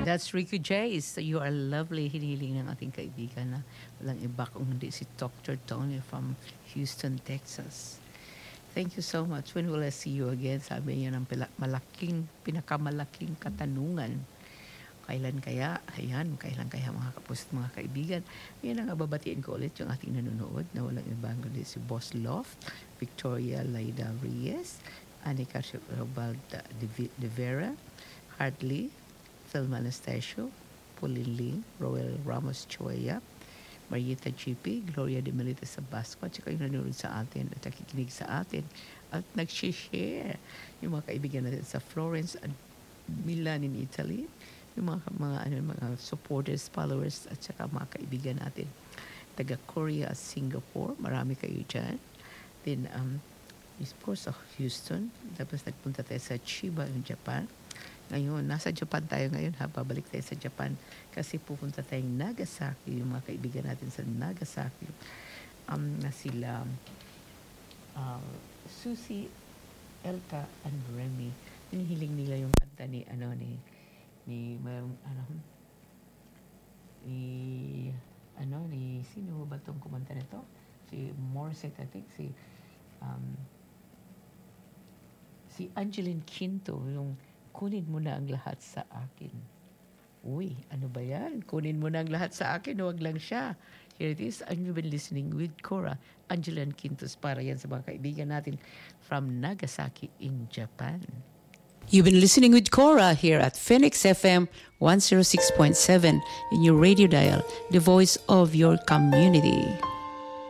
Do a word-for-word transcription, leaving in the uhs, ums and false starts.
That's Ricky Jace. You are lovely. Hinihiling ng ating kaibigan na walang iba kung hindi si doctor Tony from Houston, Texas. Thank you so much. When will I see you again? Sabi niya ng pila- malaking, pinakamalaking katanungan. Kailan kaya? Ayan, kailan kaya mga kapos at mga kaibigan? Yan ang babatiin ko ulit yung ating nanonood na walang ibang kundi si Boss Loft, Victoria Laida Reyes, Anika Robalda de Vera, Hartley, Phil Anastasio, Pauline Ling, Roel Ramos Choya, Marieta G P, Gloria de Melita Sabasco, at saka yung nanonood sa atin at nakikinig sa atin at nag-share yung mga kaibigan natin sa Florence at Milan in Italy, yung mga, mga, ano, mga supporters, followers, at saka mga kaibigan natin. Taga Korea, Singapore, marami kayo dyan. Then, um, of course, oh, Houston. Tapos nagpunta tayo sa Chiba, yung Japan. Ngayon, nasa Japan tayo ngayon ha. Babalik tayo sa Japan kasi pupunta tayong Nagasaki, yung mga kaibigan natin sa Nagasaki. Um, na sila uh, Susie, Elka, and Remy. Hinihiling nila yung kanta ni, ano, ni ni mayroong ano ni ano ni sino ba tong kumanta nito, si Morissette, I think, si um, si Angeline Quinto, yung kunin mo na ang lahat sa akin. Uy, ano ba yan? Kunin mo na ang lahat sa akin, huwag lang siya. Here it is, and you've been listening with Cora, Angeline Quintos, para yan sa mga kaibigan natin from Nagasaki in Japan. You've been listening with Cora here at Phoenix F M one oh six point seven in your radio dial, the voice of your community.